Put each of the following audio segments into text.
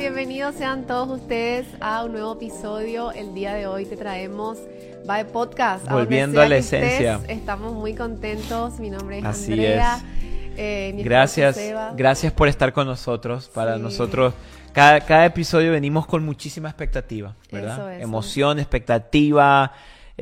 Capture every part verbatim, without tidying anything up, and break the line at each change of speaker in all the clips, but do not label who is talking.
Bienvenidos sean todos ustedes a un nuevo episodio. El día de hoy te traemos Vibe Podcast.
Volviendo a la esencia.
Estés, estamos muy contentos. Mi nombre es
Así
Andrea.
es.
Eh, mi
gracias,
Seba.
gracias por estar con nosotros. Para
sí.
nosotros, cada, cada episodio venimos con muchísima expectativa, ¿verdad?
Eso, eso.
Emoción, expectativa,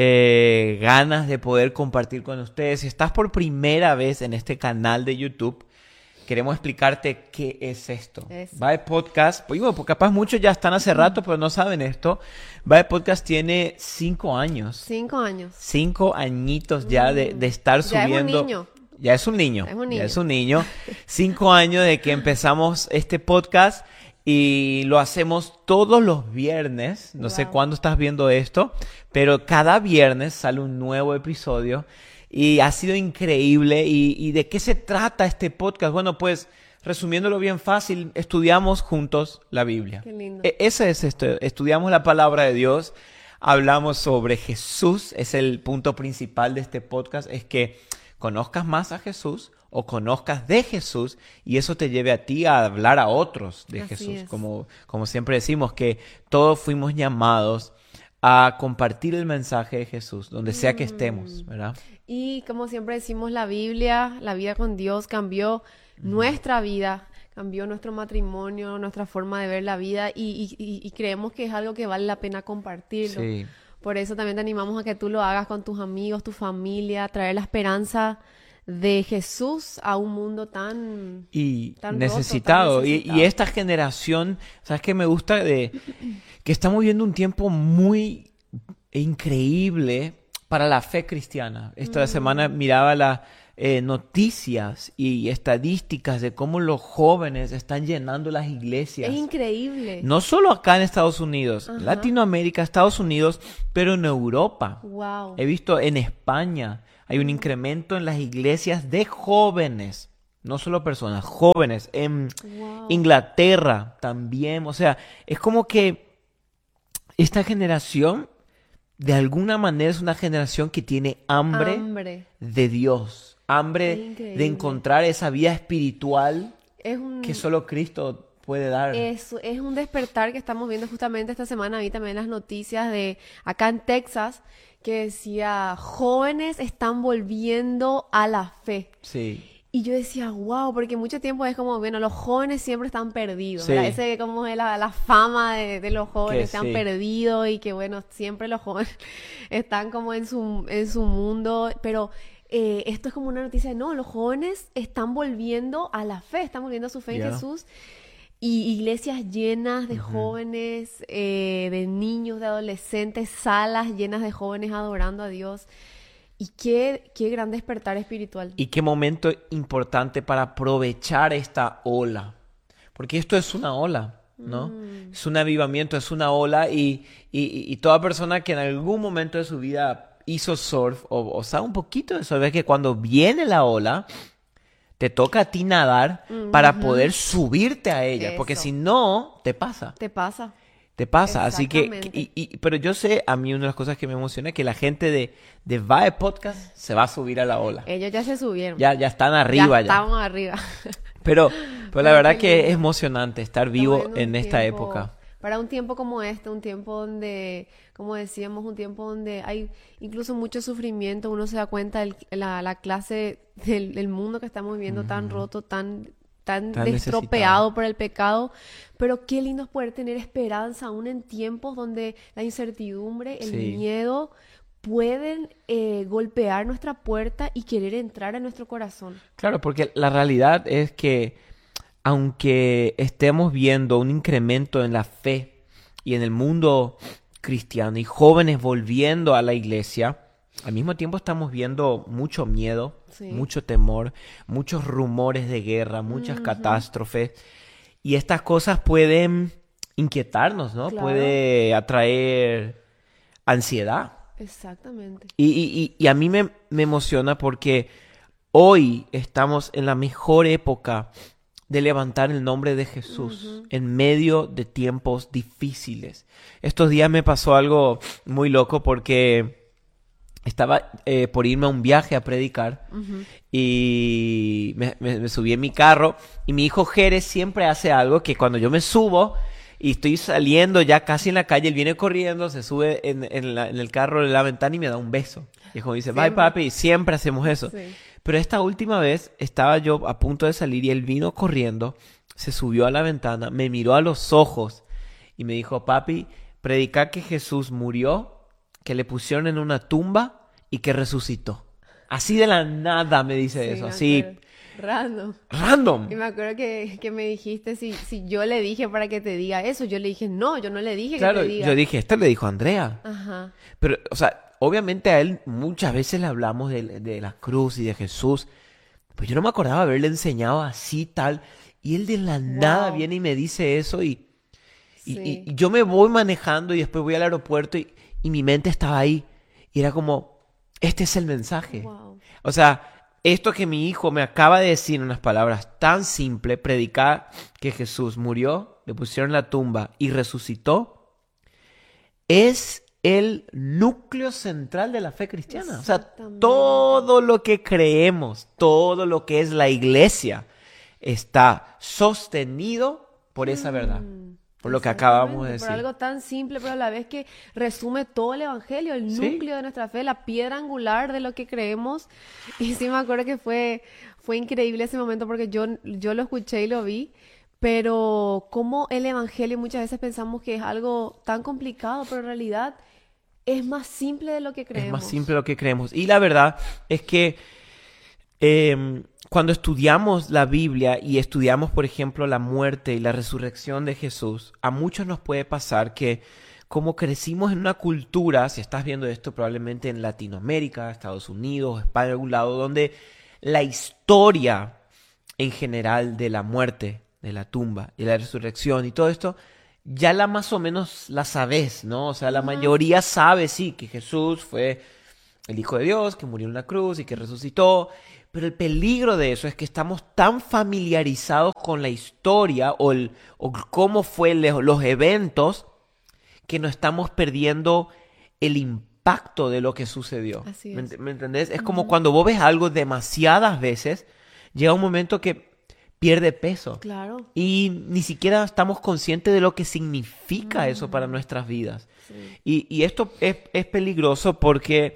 eh, ganas de poder compartir con ustedes. Si estás por primera vez en este canal de YouTube, queremos explicarte qué es esto.
Eso.
Vibe Podcast, pues, bueno, capaz muchos ya están hace rato, pero no saben esto. Vibe Podcast tiene cinco años.
Cinco años.
Cinco añitos ya de, de estar
ya
subiendo.
Es un niño.
Ya es un niño.
Ya es un niño.
Ya es un niño. Cinco años de que empezamos este podcast y lo hacemos todos los viernes. No wow. sé cuándo estás viendo esto, pero cada viernes sale un nuevo episodio. Y ha sido increíble. ¿Y, y de qué se trata este podcast? Bueno, pues, resumiéndolo bien fácil, estudiamos juntos la Biblia.
Qué lindo.
E- ese es esto. Estudiamos la palabra de Dios. Hablamos sobre Jesús. Es el punto principal de este podcast. Es que conozcas más a Jesús o conozcas de Jesús y eso te lleve a ti a hablar a otros de
Así
Jesús.
es.
Como, como siempre decimos, que todos fuimos llamados a compartir el mensaje de Jesús, donde sea que estemos, ¿verdad?
Y como siempre decimos, la Biblia, la vida con Dios cambió mm. nuestra vida, cambió nuestro matrimonio, nuestra forma de ver la vida y, y, y creemos que es algo que vale la pena compartirlo.
Sí.
Por eso también te animamos a que tú lo hagas con tus amigos, tu familia, traer la esperanza de Jesús a un mundo tan,
y
tan
necesitado.
Roto, tan necesitado.
Y, y esta generación, ¿sabes qué me gusta? De que estamos viviendo un tiempo muy increíble para la fe cristiana. Esta mm. semana miraba las eh, noticias y estadísticas de cómo los jóvenes están llenando las iglesias.
Es increíble.
No solo acá en Estados Unidos,
Ajá.
Latinoamérica, Estados Unidos, pero en Europa.
Wow.
He visto en España hay un incremento en las iglesias de jóvenes. No solo personas, jóvenes. En wow. Inglaterra también. O sea, es como que esta generación, de alguna manera, es una generación que tiene hambre,
hambre.
de Dios. Hambre de encontrar esa vida espiritual
es un...
que solo Cristo puede dar.
Es, es un despertar que estamos viendo justamente esta semana. Vi también las noticias de acá en Texas que decía, jóvenes están volviendo a la fe.
Sí.
Y yo decía, wow, porque mucho tiempo es como, bueno, los jóvenes siempre están perdidos.
Sí.
¿verdad? Ese como es la, la fama de, de los jóvenes,
que
están
sí.
perdidos y que, bueno, siempre los jóvenes están como en su, en su mundo. Pero eh, esto es como una noticia de, no, los jóvenes están volviendo a la fe, están volviendo a su fe yeah. en Jesús. Y iglesias llenas de uh-huh. jóvenes, eh, de niños, de adolescentes, salas llenas de jóvenes adorando a Dios. Y qué, qué gran despertar espiritual.
Y qué momento importante para aprovechar esta ola. Porque esto es una ola, ¿no? Mm. Es un avivamiento, es una ola. Y, y, y toda persona que en algún momento de su vida hizo surf o, o sabe un poquito de eso, ve que cuando viene la ola, te toca a ti nadar uh-huh. para poder subirte a ella. Eso. Porque si no, te pasa.
Te pasa.
Te pasa, así que, y, y, pero yo sé, a mí una de las cosas que me emociona es que la gente de, de Vibe Podcast se va a subir a la ola.
Ellos ya se subieron.
Ya, ya están arriba.
Ya
ya.
estamos arriba.
Pero, pero la verdad que es emocionante estar vivo en, en esta
tiempo,
época.
Para un tiempo como este, un tiempo donde, como decíamos, un tiempo donde hay incluso mucho sufrimiento, uno se da cuenta de la, la clase del, del mundo que estamos viviendo mm. tan roto, tan... tan, tan destropeado por el pecado, pero qué lindo es poder tener esperanza aún en tiempos donde la incertidumbre, el
sí.
miedo pueden eh, golpear nuestra puerta y querer entrar en nuestro corazón.
Claro, porque la realidad es que aunque estemos viendo un incremento en la fe y en el mundo cristiano y jóvenes volviendo a la iglesia, al mismo tiempo estamos viendo mucho miedo, sí. mucho temor, muchos rumores de guerra, muchas uh-huh. catástrofes. Y estas cosas pueden inquietarnos, ¿no?
Claro.
Puede atraer ansiedad.
Exactamente.
Y, y, y a mí me, me emociona porque hoy estamos en la mejor época de levantar el nombre de Jesús uh-huh. en medio de tiempos difíciles. Estos días me pasó algo muy loco porque estaba eh, por irme a un viaje a predicar uh-huh. y me, me, me subí en mi carro y mi hijo Jerez siempre hace algo que cuando yo me subo Y estoy saliendo ya casi en la calle, él viene corriendo, se sube en, en, la, en el carro de la ventana y me da un beso. Y es como dice, bye papi, y siempre hacemos eso. Sí. Pero esta última vez estaba yo a punto de salir y él vino corriendo, se subió a la ventana, me miró a los ojos y me dijo, papi, predica que Jesús murió, que le pusieron en una tumba y que resucitó. Así de la nada me dice sí, eso, así...
Random.
Random.
Y me acuerdo que, que me dijiste si, si yo le dije para que te diga eso. Yo le dije, no, yo no le dije
claro,
que te diga.
Yo dije, esto le dijo a Andrea.
Ajá.
Pero, o sea, obviamente a él muchas veces le hablamos de, de la cruz y de Jesús. Pues yo no me acordaba haberle enseñado así, tal. Y él de la wow. nada viene y me dice eso y, sí. y, y yo me voy manejando y después voy al aeropuerto y, y mi mente estaba ahí. Y era como, este es el mensaje. Wow. O sea... Esto que mi hijo me acaba de decir en unas palabras tan simples, predicar que Jesús murió, le pusieron en la tumba y resucitó, es el núcleo central de la fe cristiana. O sea, todo lo que creemos, todo lo que es la iglesia, está sostenido por esa verdad. Por lo que acabamos de decir.
Por algo tan simple, pero a la vez que resume todo el evangelio, el núcleo ¿Sí? de nuestra fe, la piedra angular de lo que creemos. Y sí me acuerdo que fue, fue increíble ese momento porque yo, yo lo escuché y lo vi, pero como el evangelio muchas veces pensamos que es algo tan complicado, pero en realidad es más simple de lo que creemos.
Es más simple de lo que creemos. Y la verdad es que eh, cuando estudiamos la Biblia y estudiamos, por ejemplo, la muerte y la resurrección de Jesús, a muchos nos puede pasar que como crecimos en una cultura, si estás viendo esto probablemente en Latinoamérica, Estados Unidos, España, algún lado, donde la historia en general de la muerte, de la tumba y la resurrección y todo esto, ya la más o menos la sabes, ¿no? O sea, la mayoría sabe, sí, que Jesús fue el Hijo de Dios, que murió en la cruz y que resucitó. Pero el peligro de eso es que estamos tan familiarizados con la historia o, el, o cómo fue los eventos que nos estamos perdiendo el impacto de lo que sucedió.
Así
¿Me,
es.
¿Me entendés? Es
Uh-huh.
como cuando vos ves algo demasiadas veces, llega un momento que pierde peso.
Claro.
Y ni siquiera estamos conscientes de lo que significa uh-huh. eso para nuestras vidas.
Sí.
Y, y esto es, es peligroso porque...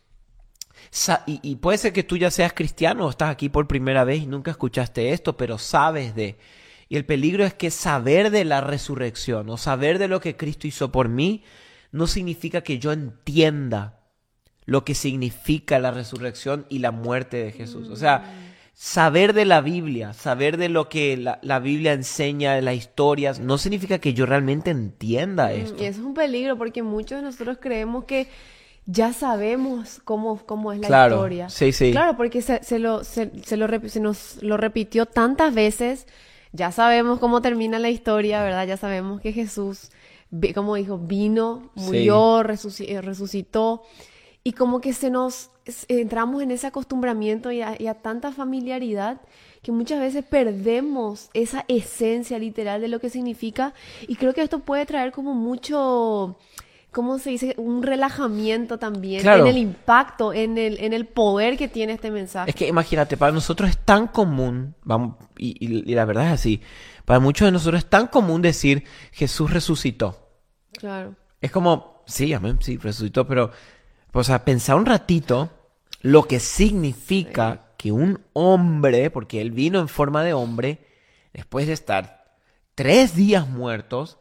Y, y puede ser que tú ya seas cristiano o estás aquí por primera vez y nunca escuchaste esto, pero sabes de... Y el peligro es que saber de la resurrección o saber de lo que Cristo hizo por mí no significa que yo entienda lo que significa la resurrección y la muerte de Jesús. O sea, saber de la Biblia, saber de lo que la, la Biblia enseña, de las historias, no significa que yo realmente entienda esto.
Y eso es un peligro porque muchos de nosotros creemos que ya sabemos cómo, cómo es la
claro,
historia.
Sí, sí.
Claro, porque se, se, lo, se, se, lo, se nos lo repitió tantas veces. Ya sabemos cómo termina la historia, ¿verdad? Ya sabemos que Jesús, como dijo, vino, murió, sí. resuc- resucitó. Y como que se nos entramos en ese acostumbramiento y a, y a tanta familiaridad que muchas veces perdemos esa esencia literal de lo que significa. Y creo que esto puede traer como mucho... ¿Cómo se dice? Un relajamiento también
claro.
en el impacto, en el, en el poder que tiene este mensaje.
Es que imagínate, para nosotros es tan común, vamos, y, y, y la verdad es así, para muchos de nosotros es tan común decir Jesús resucitó.
Claro.
Es como, sí, amén, sí, resucitó, pero, o sea, pensar un ratito lo que significa sí. que un hombre, porque él vino en forma de hombre, después de estar tres días muertos,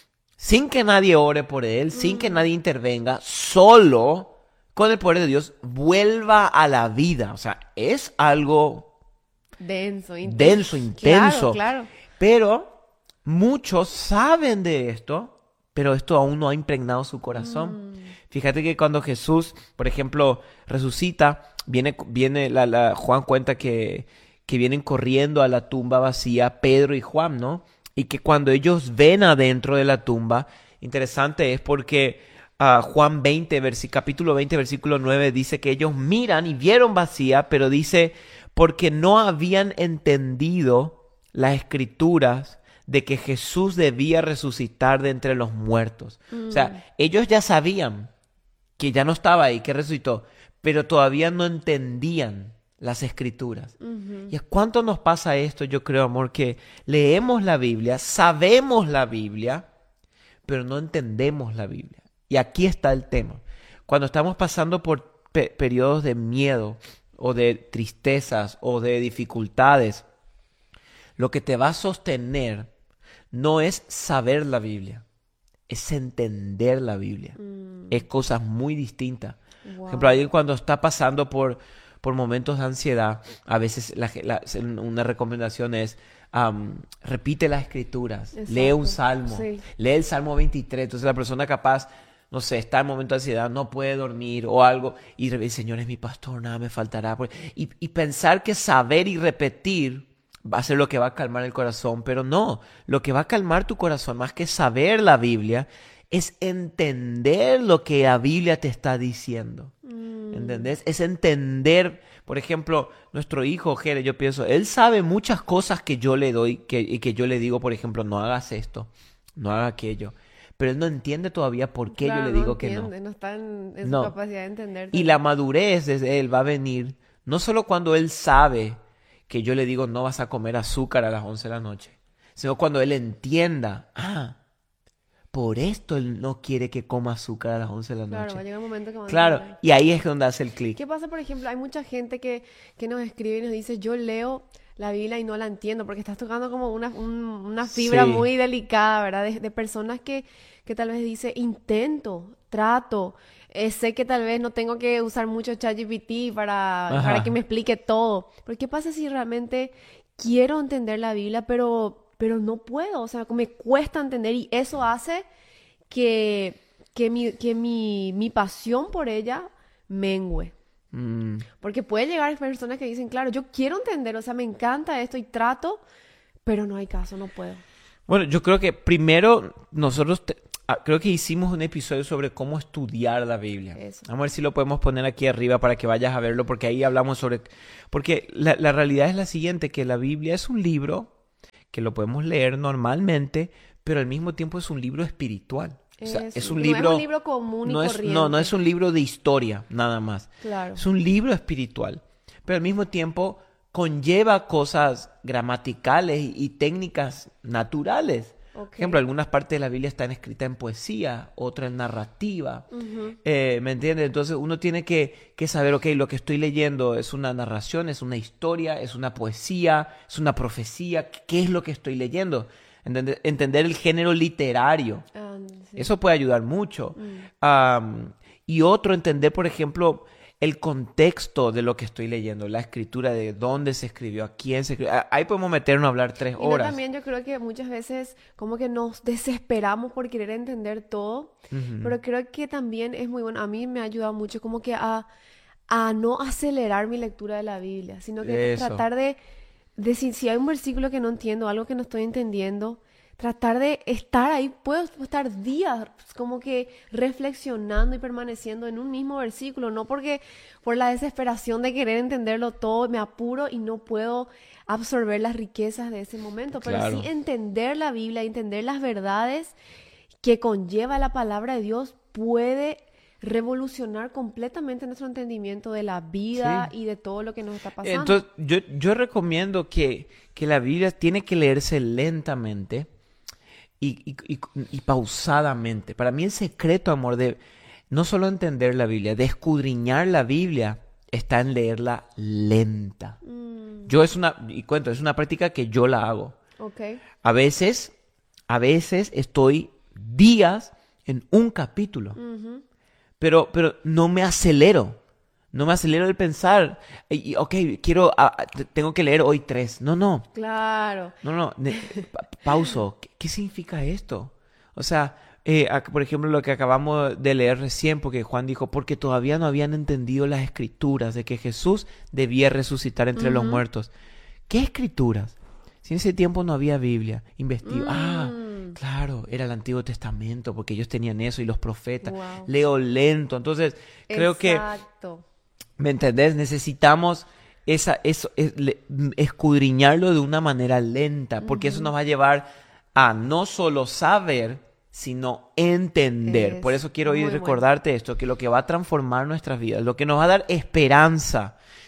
sin que nadie ore por él, mm. sin que nadie intervenga, solo con el poder de Dios, vuelva a la vida. O sea, es algo
denso, intenso.
denso, intenso.
Claro, claro.
Pero muchos saben de esto, pero esto aún no ha impregnado su corazón. Mm. Fíjate que cuando Jesús, por ejemplo, resucita, viene, viene la, la, Juan cuenta que, que vienen corriendo a la tumba vacía Pedro y Juan, ¿no? Y que cuando ellos ven adentro de la tumba, interesante es porque uh, Juan veinte, versi- capítulo veinte, versículo nueve, dice que ellos miran y vieron vacía, pero dice, porque no habían entendido las escrituras de que Jesús debía resucitar de entre los muertos. Mm. O sea, ellos ya sabían que ya no estaba ahí, que resucitó, pero todavía no entendían las escrituras.
Ujú.
¿Y a cuánto nos pasa esto? Yo creo, amor, que leemos la Biblia, sabemos la Biblia, pero no entendemos la Biblia. Y aquí está el tema. Cuando estamos pasando por pe- periodos de miedo o de tristezas o de dificultades, lo que te va a sostener no es saber la Biblia, es entender la Biblia.
Mm.
Es cosas muy distintas.
Wow.
Por ejemplo, alguien cuando está pasando por, por momentos de ansiedad, a veces la, la- una recomendación es um, repite las escrituras,
Exacto.
lee un salmo,
Sí.
lee el Salmo veintitrés. Entonces la persona capaz, no sé, está en momento de ansiedad, no puede dormir o algo, y el Señor es mi pastor, nada me faltará. Y, y pensar que saber y repetir va a ser lo que va a calmar el corazón, pero no, lo que va a calmar tu corazón, más que saber la Biblia, es entender lo que la Biblia te está diciendo.
Mm.
¿Entendés? Es entender, por ejemplo, nuestro hijo, Jere, yo pienso, él sabe muchas cosas que yo le doy que, y que yo le digo, por ejemplo, no hagas esto, no hagas aquello. Pero él no entiende todavía por qué
Claro,
yo le
no
digo que no.
entiende, no está en, en
No.
su capacidad de entender.
Y la madurez desde él va a venir, no solo cuando él sabe que yo le digo no vas a comer azúcar a las once de la noche, sino cuando él entienda, ah, por esto él no quiere que coma azúcar a las once de la
Claro,
noche.
va a llegar un momento que va a
Claro,
entender.
y ahí es donde hace el clic.
¿Qué pasa, por ejemplo? Hay mucha gente que, que nos escribe y nos dice, yo leo la Biblia y no la entiendo, porque estás tocando como una, un- una fibra
Sí.
muy delicada, ¿verdad? De, de personas que, que tal vez dice, intento, trato, eh, sé que tal vez no tengo que usar mucho ChatGPT para,
Ajá.
para que me explique todo. Pero ¿qué pasa si realmente quiero entender la Biblia, pero, pero no puedo? O sea, me cuesta entender y eso hace que, que, mi, que mi, mi pasión por ella mengue.
Mm,
Porque puede llegar personas que dicen, claro, yo quiero entender, o sea, me encanta esto y trato, pero no hay caso, no puedo.
Bueno, yo creo que primero nosotros te- ah, creo que hicimos un episodio sobre cómo estudiar la Biblia.
Eso.
Vamos a ver si lo podemos poner aquí arriba para que vayas a verlo, porque ahí hablamos sobre... Porque la, la realidad es la siguiente, que la Biblia es un libro que lo podemos leer normalmente, pero al mismo tiempo es un libro espiritual. O sea,
Eso,
es un
no
libro...
es un libro común y
no es,
corriente.
no, no es un libro de historia, nada más.
Claro.
Es un libro espiritual, pero al mismo tiempo conlleva cosas gramaticales y, y técnicas naturales.
Ok.
Por ejemplo, algunas partes de la Biblia están escritas en poesía, otras en narrativa.
Ujú.
Eh, ¿me entiendes? Entonces uno tiene que, que saber, ok, lo que estoy leyendo es una narración, es una historia, es una poesía, es una profecía. ¿Qué es lo que estoy leyendo? Entender, entender el género literario.
Ah, sí.
Eso puede ayudar mucho.
Mm.
Am, y otro, entender, por ejemplo, el contexto de lo que estoy leyendo, la escritura, de dónde se escribió, a quién se escribió. Ah, Ahí podemos meternos a hablar tres
Y no,
horas.
también yo creo que muchas veces como que nos desesperamos por querer entender todo,
Ujú.
pero creo que también es muy bueno, a mí me ha ayudado mucho como que a, a no acelerar mi lectura de la Biblia, sino que
Eso.
tratar de, de si, si hay un versículo que no entiendo, algo que no estoy entendiendo, tratar de estar ahí, puedo estar días como que reflexionando y permaneciendo en un mismo versículo, no porque por la desesperación de querer entenderlo todo me apuro y no puedo absorber las riquezas de ese momento, pero
Claro.
sí entender la Biblia, entender las verdades que conlleva la palabra de Dios puede revolucionar completamente nuestro entendimiento de la vida
Sí.
y de todo lo que nos está pasando.
Entonces, yo, yo recomiendo que, que la Biblia tiene que leerse lentamente y, y, y- y pausadamente. Para mí el secreto, amor, de no solo entender la Biblia, de escudriñar la Biblia, está en leerla lenta.
Mm,
Yo es una, y cuento, es una práctica que yo la hago.
ok.
A veces, a veces estoy días en un capítulo,
Ujú.
pero, pero no me acelero. No me acelero el pensar, y, y, ok, quiero, ah, ah, t- tengo que leer hoy tres. No, no,
Claro.
no, no. ne- pa- pauso. ¿Qué, qué significa esto? O sea, eh, ac- por ejemplo, lo que acabamos de leer recién, porque Juan dijo, porque todavía no habían entendido las escrituras de que Jesús debía resucitar entre los
Ujú.
muertos. ¿Qué escrituras? Si en ese tiempo no había Biblia, investigo. Ah,
Mm.
claro, era el Antiguo Testamento, porque ellos tenían eso y los profetas.
Wow.
Leo lento. Entonces, creo que,
Exacto.
¿me entendés? Necesitamos esa, eso, es- le- m- escudriñarlo de una manera lenta, porque eso
Ujú.
nos va a llevar a no solo saber, sino entender. Por
Es
eso quiero hoy
muy bueno.
recordarte esto, que lo que va a transformar nuestras vidas, lo que nos va a dar esperanza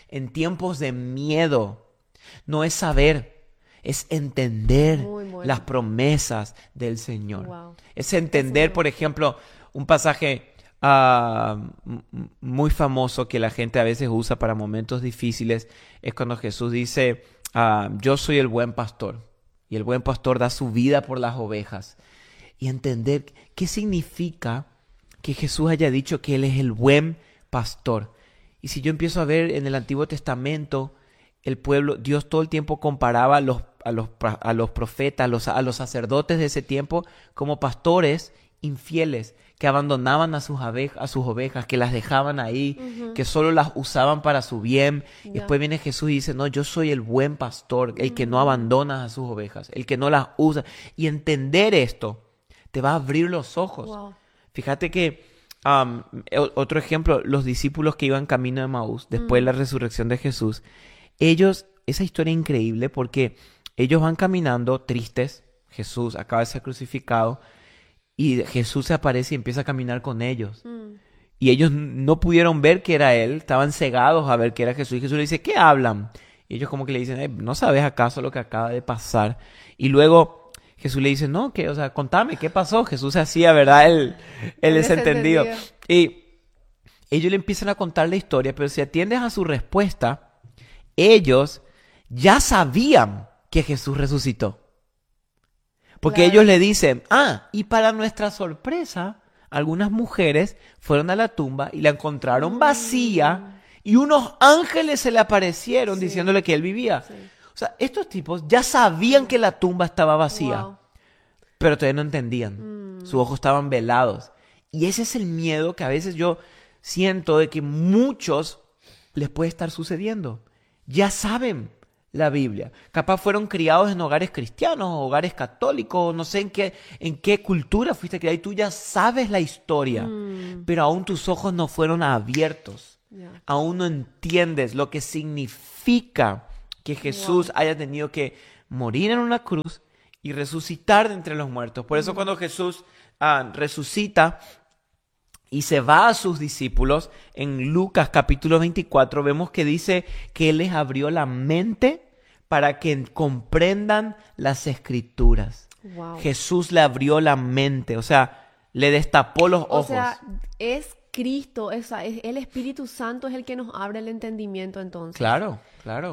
en tiempos de miedo, no es saber, es entender
Muy bueno.
las promesas del Señor.
Wow.
Es entender, por ejemplo, un pasaje uh, muy famoso que la gente a veces usa para momentos difíciles, es cuando Jesús dice, uh, yo soy el buen pastor, y el buen pastor da su vida por las ovejas. Y entender qué significa que Jesús haya dicho que Él es el buen pastor. Y si yo empiezo a ver en el Antiguo Testamento, el pueblo, Dios todo el tiempo comparaba a los, a los, a los profetas, a los, a los sacerdotes de ese tiempo como pastores infieles que abandonaban a sus, abejas, a sus ovejas, que las dejaban ahí, uh-huh. que solo las usaban para su bien. Yeah. Después viene Jesús y dice, no, yo soy el buen pastor, el uh-huh. que no abandona a sus ovejas, el que no las usa. Y entender esto te va a abrir los ojos.
Wow. Fíjate
que, um, otro ejemplo, los discípulos que iban camino de Maús, después uh-huh. de la resurrección de Jesús, ellos, esa historia es increíble porque ellos van caminando tristes, Jesús acaba de ser crucificado, y Jesús se aparece y empieza a caminar con ellos. Mm. Y ellos no pudieron ver que era Él, estaban cegados a ver que era Jesús. Y Jesús le dice, ¿qué hablan? Y ellos como que le dicen, eh, ¿no sabes acaso lo que acaba de pasar? Y luego Jesús le dice, no, que, o sea, contame, ¿qué pasó? Jesús se hacía, ¿verdad? El, el desentendido. Y ellos le empiezan a contar la historia, pero si atiendes a su respuesta, ellos ya sabían que Jesús resucitó. Porque claro. ellos le dicen, ah, y para nuestra sorpresa, algunas mujeres fueron a la tumba y la encontraron vacía mm. y unos ángeles se le aparecieron sí. diciéndole que él vivía. Sí. O sea, estos tipos ya sabían que la tumba estaba vacía, wow. pero todavía no entendían. Mm. Sus ojos estaban velados. Y ese es el miedo que a veces yo siento de que muchos les puede estar sucediendo. Ya saben la Biblia. Capaz fueron criados en hogares cristianos, hogares católicos, no sé en qué, en qué cultura fuiste criado y tú ya sabes la historia, mm. pero aún tus ojos no fueron abiertos. Yeah. Aún no entiendes lo que significa que Jesús wow. haya tenido que morir en una cruz y resucitar de entre los muertos. Por eso mm. cuando Jesús ah, resucita y se va a sus discípulos, en Lucas capítulo veinticuatro, vemos que dice que Él les abrió la mente para que comprendan las Escrituras. Wow. Jesús le abrió la mente, o sea, le destapó los ojos.
O sea, es Cristo, es, es el Espíritu Santo es el que nos abre el entendimiento entonces.
Claro, claro.